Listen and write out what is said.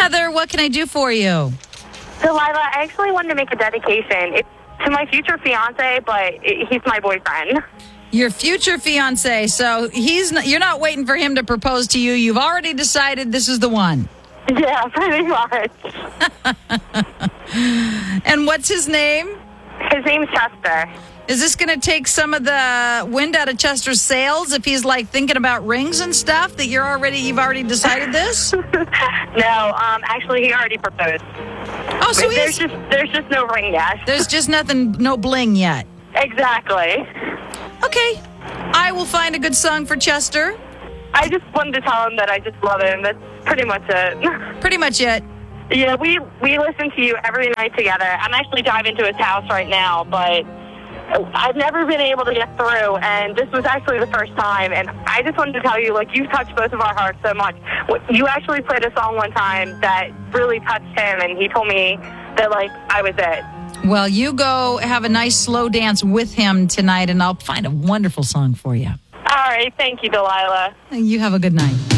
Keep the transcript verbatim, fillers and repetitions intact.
Heather, what can I do for you? Delilah, I actually wanted to make a dedication. It's to my future fiance, but he's my boyfriend. Your future fiance. So he's not, you're not waiting for him to propose to you. You've already decided this is the one. Yeah, pretty much. And what's his name? His name's Chester. Is this going to take some of the wind out of Chester's sails if he's like thinking about rings and stuff that you're already, you've already decided this? No, um, actually, he already proposed. Oh, so But there's he's, just there's just no ring yet. there's just nothing, no bling yet. Exactly. Okay. I will find a good song for Chester. I just wanted to tell him that I just love him. That's pretty much it. Pretty much it. Yeah, we we listen to you every night together. I'm actually driving to his house right now, but I've never been able to get through, and this was actually the first time. And I just wanted to tell you, like, you've touched both of our hearts so much. You actually played a song one time that really touched him, and he told me that, like, I was it. Well, you go have a nice slow dance with him tonight, and I'll find a wonderful song for you. All right, thank you, Delilah. You have a good night.